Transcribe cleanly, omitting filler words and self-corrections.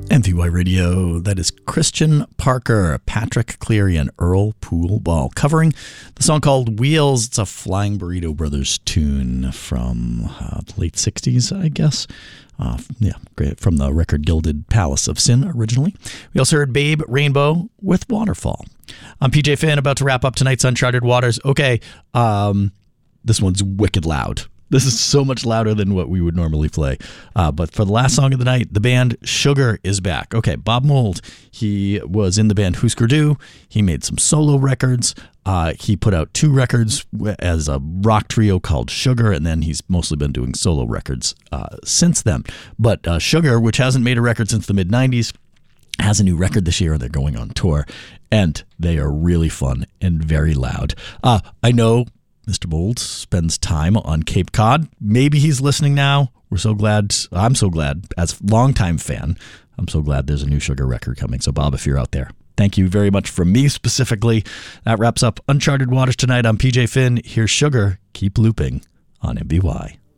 MVY Radio, that is Christian Parker, Patrick Cleary, and Earl Poole Ball covering the song called Wheels. It's a Flying Burrito Brothers tune from the late 60s, I guess. Great, from the record Gilded Palace of Sin originally. We also heard Babe Rainbow with Waterfall. I'm PJ Finn, about to wrap up tonight's Uncharted Waters. Okay, this one's wicked loud. This is so much louder than what we would normally play. But for the last song of the night, the band Sugar is back. Okay, Bob Mould, he was in the band Husker Du. He made some solo records. He put out 2 records as a rock trio called Sugar, and then he's mostly been doing solo records since then. But Sugar, which hasn't made a record since the mid-'90s, has a new record this year, and they're going on tour. And they are really fun and very loud. I know Mr. Mould spends time on Cape Cod. Maybe he's listening now. We're so glad. I'm so glad, as a longtime fan, I'm so glad there's a new Sugar record coming. So, Bob, if you're out there, thank you very much from me specifically. That wraps up Uncharted Waters tonight. I'm PJ Finn. Here's Sugar. Keep looping on MBY.